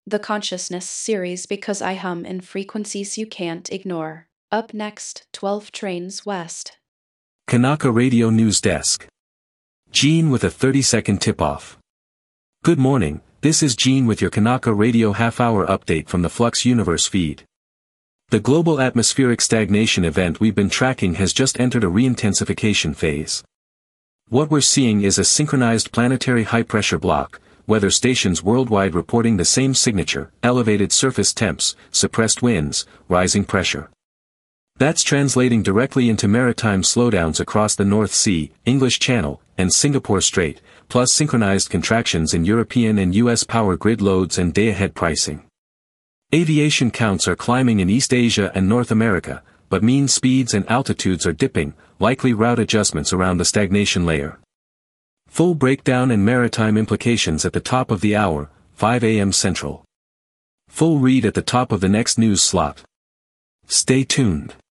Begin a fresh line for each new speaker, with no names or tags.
The Consciousness series because I hum in frequencies you can't ignore. Up next, 12 trains west.
Kanaka Radio News Desk. Gene with a 30-second tip-off. Good morning, this is Gene with your Kanaka Radio half-hour update from the Flux Universe feed. The global atmospheric stagnation event we've been tracking has just entered a re-intensification phase. What we're seeing is a synchronized planetary high-pressure block, weather stations worldwide reporting the same signature: elevated surface temps, suppressed winds, rising pressure. That's translating directly into maritime slowdowns across the North Sea, English Channel, and Singapore Strait, plus synchronized contractions in European and US power grid loads and day-ahead pricing. Aviation counts are climbing in East Asia and North America, but mean speeds and altitudes are dipping, likely route adjustments around the stagnation layer. Full breakdown and maritime implications at the top of the hour, 5 a.m. Central. Full read at the top of the next news slot. Stay tuned.